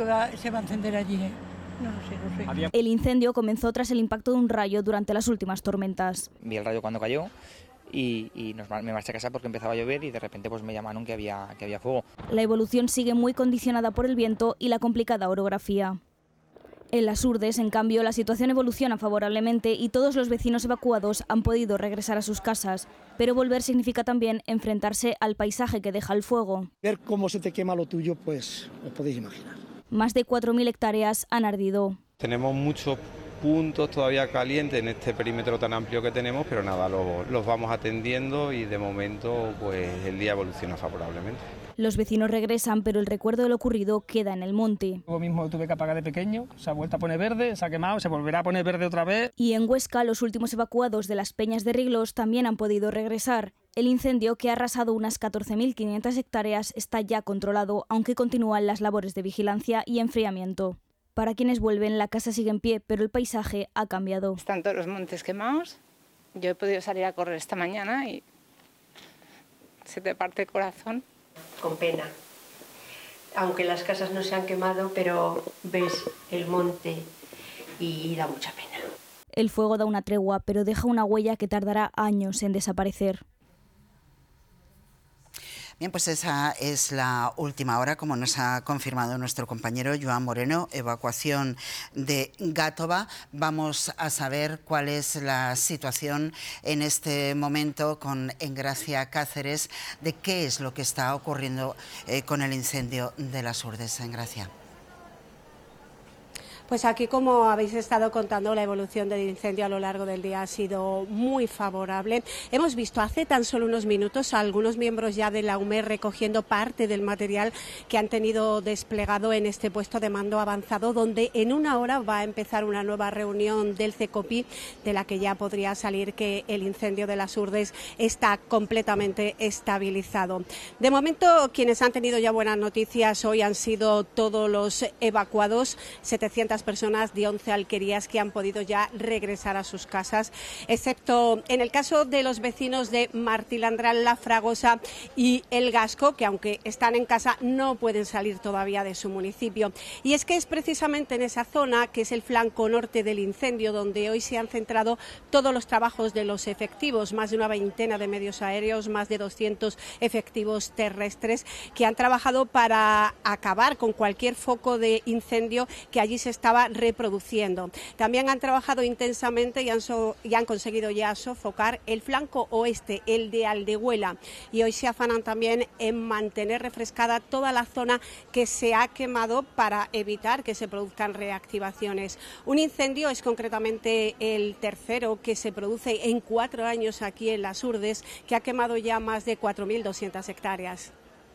se va a encender allí, ¿eh? No sé. El incendio comenzó tras el impacto de un rayo durante las últimas tormentas. Vi el rayo cuando cayó y me marché a casa porque empezaba a llover y de repente pues me llamaron que había fuego. La evolución sigue muy condicionada por el viento y la complicada orografía. En Las Hurdes, en cambio, la situación evoluciona favorablemente y todos los vecinos evacuados han podido regresar a sus casas. Pero volver significa también enfrentarse al paisaje que deja el fuego. Ver cómo se te quema lo tuyo, pues os podéis imaginar. Más de 4.000 hectáreas han ardido. Tenemos muchos puntos todavía calientes en este perímetro tan amplio que tenemos, pero nada, los vamos atendiendo y de momento pues el día evoluciona favorablemente. Los vecinos regresan, pero el recuerdo de lo ocurrido queda en el monte. Yo mismo tuve que apagar de pequeño, se ha vuelto a poner verde, se ha quemado, se volverá a poner verde otra vez. Y en Huesca, los últimos evacuados de las Peñas de Riglós también han podido regresar. El incendio, que ha arrasado unas 14.500 hectáreas, está ya controlado, aunque continúan las labores de vigilancia y enfriamiento. Para quienes vuelven, la casa sigue en pie, pero el paisaje ha cambiado. Están todos los montes quemados. Yo he podido salir a correr esta mañana y se te parte el corazón. Con pena. Aunque las casas no se han quemado, pero ves el monte y da mucha pena. El fuego da una tregua, pero deja una huella que tardará años en desaparecer. Bien, pues esa es la última hora, como nos ha confirmado nuestro compañero Joan Moreno, evacuación de Gàtova. Vamos a saber cuál es la situación en este momento con Engracia Cáceres, de qué es lo que está ocurriendo con el incendio de Las Hurdes. Engracia. Pues aquí, como habéis estado contando, la evolución del incendio a lo largo del día ha sido muy favorable. Hemos visto hace tan solo unos minutos a algunos miembros ya de la UME recogiendo parte del material que han tenido desplegado en este puesto de mando avanzado, donde en una hora va a empezar una nueva reunión del CECOPI, de la que ya podría salir que el incendio de Las Hurdes está completamente estabilizado. De momento, quienes han tenido ya buenas noticias hoy han sido todos los evacuados, 700 personas de 11 alquerías que han podido ya regresar a sus casas, excepto en el caso de los vecinos de Martilandral, La Fragosa y El Gasco, que aunque están en casa no pueden salir todavía de su municipio. Y es que es precisamente en esa zona, que es el flanco norte del incendio, donde hoy se han centrado todos los trabajos de los efectivos, más de una veintena de medios aéreos, más de 200 efectivos terrestres, que han trabajado para acabar con cualquier foco de incendio que allí se estaba reproduciendo. También han trabajado intensamente y han conseguido ya sofocar el flanco oeste, el de Aldehuela, y hoy se afanan también en mantener refrescada toda la zona que se ha quemado para evitar que se produzcan reactivaciones. Un incendio es concretamente el tercero que se produce en 4 años aquí en Las Hurdes, que ha quemado ya más de 4.200 hectáreas.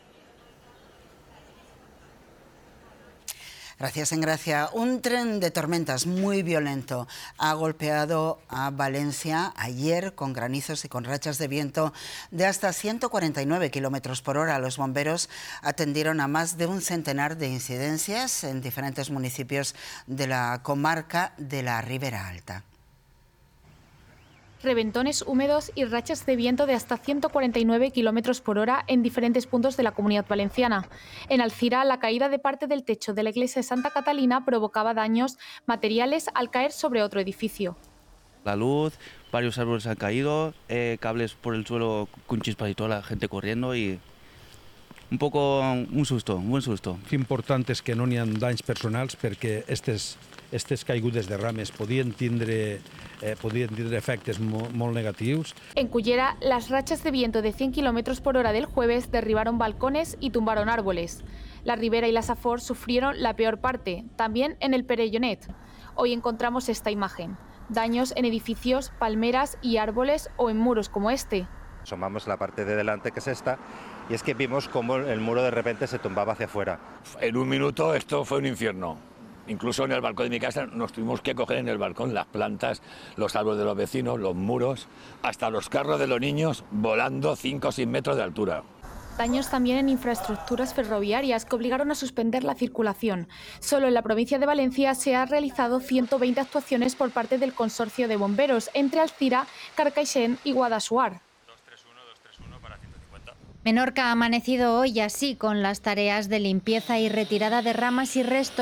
Gracias, Engracia. Un tren de tormentas muy violento ha golpeado a Valencia ayer con granizos y con rachas de viento de hasta 149 kilómetros por hora. Los bomberos atendieron a más de un centenar de incidencias en diferentes municipios de la comarca de la Ribera Alta. Reventones húmedos y rachas de viento de hasta 149 kilómetros por hora en diferentes puntos de la Comunidad Valenciana. En Alcira, la caída de parte del techo de la iglesia de Santa Catalina provocaba daños materiales al caer sobre otro edificio. La luz, varios árboles han caído, cables por el suelo con chispas y toda la gente corriendo i un buen susto. L'important és que no n'hi ha danys personals perquè aquestes caigudes de rames podien tindre efectes molt negatius. En Cullera, las rachas de viento de 100 kilómetros por hora del jueves derribaron balcones y tumbaron árboles. La Ribera y la Safor sufrieron la peor parte, también en el Perellonet. Hoy encontramos esta imagen: daños en edificios, palmeras y árboles o en muros como este. Asomamos la parte de delante, que es esta, y es que vimos cómo el muro de repente se tumbaba hacia afuera. En un minuto esto fue un infierno. Incluso en el balcón de mi casa nos tuvimos que coger en el balcón las plantas, los árboles de los vecinos, los muros, hasta los carros de los niños volando 5 o 6 metros de altura. Daños también en infraestructuras ferroviarias que obligaron a suspender la circulación. Solo en la provincia de Valencia se han realizado 120 actuaciones por parte del consorcio de bomberos entre Alcira, Carcaixent y Guadassuar. Menorca ha amanecido hoy así, con las tareas de limpieza y retirada de ramas y restos